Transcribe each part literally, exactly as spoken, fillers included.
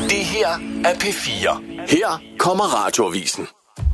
Det her er P fire. Her kommer Radioavisen.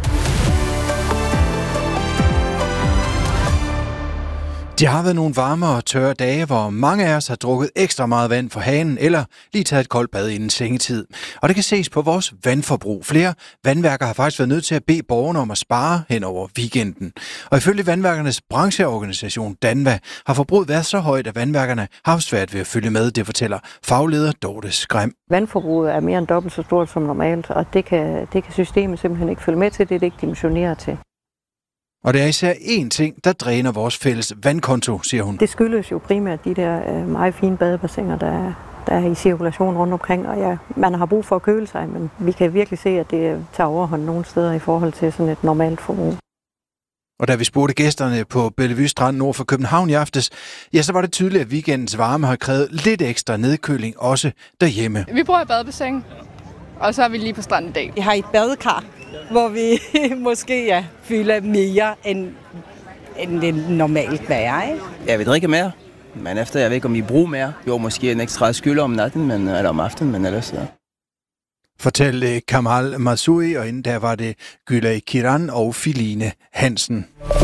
Det har været nogle varme og tørre dage, hvor mange af os har drukket ekstra meget vand fra hanen, eller lige taget et koldt bad inden sengetid. Og det kan ses på vores vandforbrug. Flere vandværker har faktisk været nødt til at bede borgerne om at spare hen over weekenden. Og ifølge vandværkernes brancheorganisation Danva har forbruget været så højt, at vandværkerne har haft svært ved at følge med, det fortæller fagleder Dorte Skræm. Vandforbruget er mere end dobbelt så stort som normalt, og det kan, det kan systemet simpelthen ikke følge med til, det er det ikke dimensioneret til. Og det er især én ting, der dræner vores fælles vandkonto, siger hun. Det skyldes jo primært de der øh, meget fine badebassiner, der er, der er i cirkulation rundt omkring. Og ja, man har brug for at køle sig, men vi kan virkelig se, at det tager overhånd nogle steder i forhold til sådan et normalt forbrug. Og da vi spurgte gæsterne på Bellevue Strand nord for København i aftes, ja, så var det tydeligt, at weekendens varme har krævet lidt ekstra nedkøling også derhjemme. Vi bor i badebassin, og så er vi lige på stranden i dag. Jeg har et badekar, hvor vi måske ja, fylder mere, end, end det normalt er, ikke? Ja, vi drikker mere, men efter, jeg ved ikke, om vi bruger mere. Jo, måske en ekstra skyld om natten, men, eller om aftenen, men ellers, ja. Fortalte Kamal Masui, og inden der var det Gülay Kiran og Filine Hansen.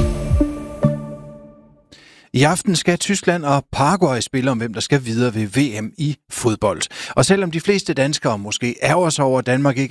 I aften skal Tyskland og Paraguay spille om, hvem der skal videre ved V M i fodbold. Og selvom de fleste danskere måske ærger sig over, at Danmark ikke